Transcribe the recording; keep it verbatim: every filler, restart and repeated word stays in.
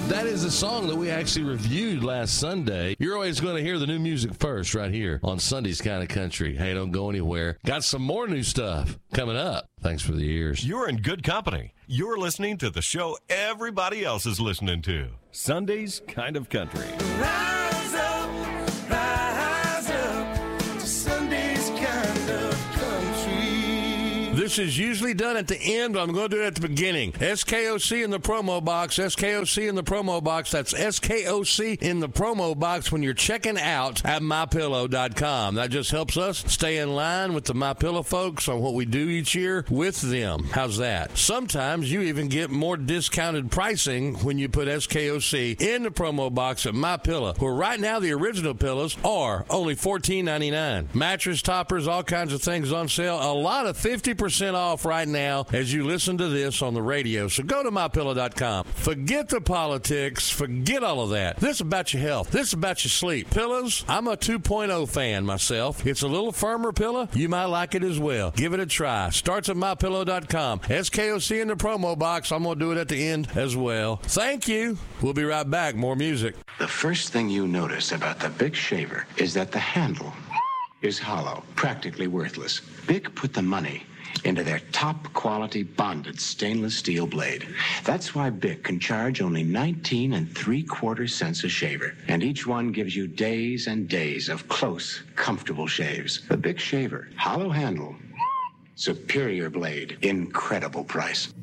That is a song that we actually reviewed last Sunday. You're always going to hear the new music first right here on Sunday's Kind of Country. Hey, don't go anywhere. Got some more new stuff coming up. Thanks for the ears. You're in good company. You're listening to the show everybody else is listening to. Sunday's Kind of Country. Rise up, rise up to Sunday's Kind of Country. This is usually done at the end, but I'm going to do it at the beginning. S K O C in the promo box. S K O C in the promo box. That's S K O C in the promo box when you're checking out at my pillow dot com. That just helps us stay in line with the MyPillow folks on what we do each year with them. How's that? Sometimes you even get more discounted pricing when you put S K O C in the promo box at MyPillow, where right now the original pillows are only fourteen ninety-nine. Mattress toppers, all kinds of things on sale. A lot of fifty percent off right now as you listen to this on the radio. So go to my pillow dot com. Forget the politics. Forget all of that. This is about your health. This is about your sleep. Pillows, I'm a two point oh fan myself. It's a little firmer pillow. You might like it as well. Give it a try. Starts at my pillow dot com. S K O C in the promo box. I'm going to do it at the end as well. Thank you. We'll be right back. More music. The first thing you notice about the Bic shaver is that the handle is hollow, practically worthless. Bic put the money into their top-quality bonded stainless steel blade. That's why Bic can charge only nineteen and three-quarter cents a shaver, and each one gives you days and days of close, comfortable shaves. The Bic shaver, hollow handle, superior blade, incredible price.